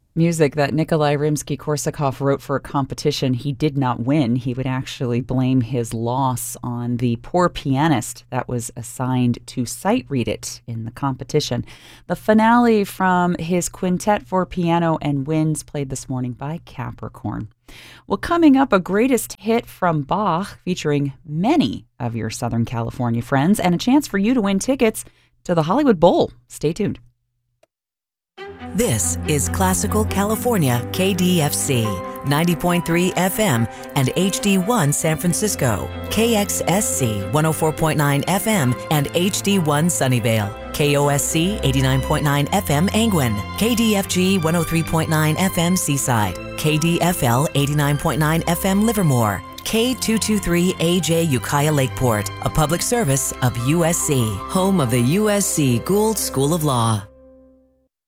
Music that Nikolai Rimsky-Korsakov wrote for a competition he did not win. He would actually blame his loss on the poor pianist that was assigned to sight read it in the competition. The finale from his Quintet for Piano and Winds, played this morning by Capricorn. Well, coming up, a greatest hit from Bach featuring many of your Southern California friends and a chance for you to win tickets to the Hollywood Bowl. Stay tuned. This is Classical California KDFC, 90.3 FM and HD1 San Francisco, KXSC 104.9 FM and HD1 Sunnyvale, KOSC 89.9 FM Angwin, KDFG 103.9 FM Seaside, KDFL 89.9 FM Livermore, K223AJ Ukiah Lakeport, a public service of USC, home of the USC Gould School of Law.